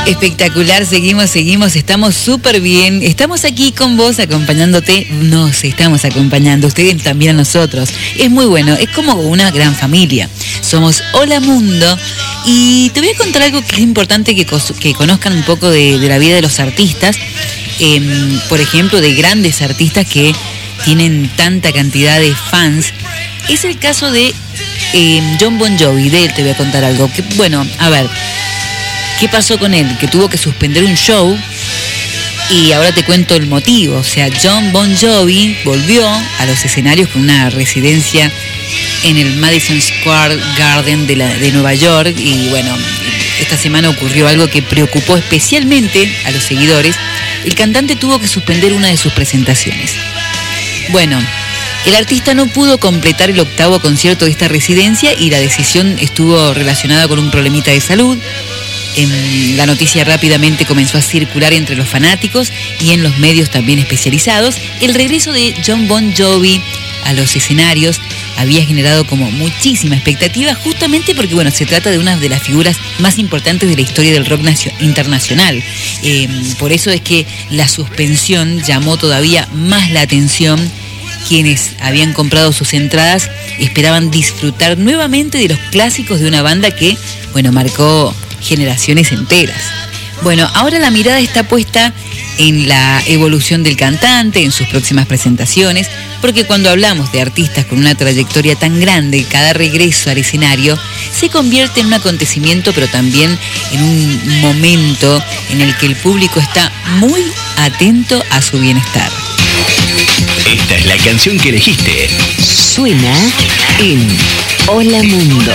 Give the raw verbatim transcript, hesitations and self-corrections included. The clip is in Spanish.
Espectacular, seguimos, seguimos, estamos súper bien, estamos aquí con vos acompañándote, nos estamos acompañando, ustedes también a nosotros, es muy bueno, es como una gran familia, somos Hola Mundo y te voy a contar algo que es importante que, que conozcan un poco de, de la vida de los artistas, eh, por ejemplo, de grandes artistas que tienen tanta cantidad de fans, es el caso de eh, Jon Bon Jovi, de él te voy a contar algo, que bueno, a ver, ¿qué pasó con él? Que tuvo que suspender un show y ahora te cuento el motivo. O sea, Jon Bon Jovi volvió a los escenarios con una residencia en el Madison Square Garden de, la, de Nueva York y bueno, esta semana ocurrió algo que preocupó especialmente a los seguidores. El cantante tuvo que suspender una de sus presentaciones. Bueno, el artista no pudo completar el octavo concierto de esta residencia y la decisión estuvo relacionada con un problemita de salud. En la noticia rápidamente comenzó a circular entre los fanáticos y en los medios también especializados. El regreso de Jon Bon Jovi a los escenarios había generado como muchísima expectativa, justamente porque bueno, se trata de una de las figuras más importantes de la historia del rock internacional. Eh, por eso es que la suspensión llamó todavía más la atención. Quienes habían comprado sus entradas esperaban disfrutar nuevamente de los clásicos de una banda que, bueno, marcó generaciones enteras. Bueno, ahora la mirada está puesta en la evolución del cantante, en sus próximas presentaciones, porque cuando hablamos de artistas con una trayectoria tan grande, cada regreso al escenario se convierte en un acontecimiento, pero también en un momento en el que el público está muy atento a su bienestar. Esta es la canción que elegiste. Suena en Hola Mundo.